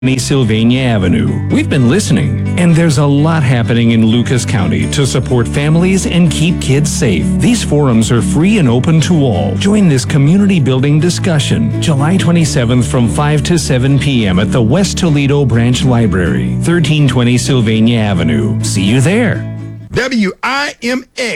Sylvania Avenue. We've been listening, and there's a lot happening in Lucas County to support families and keep kids safe. These forums are free and open to all. Join this community building discussion July 27th from 5 to 7 p.m. at the West Toledo Branch Library, 1320 Sylvania Avenue. See you there. WIMX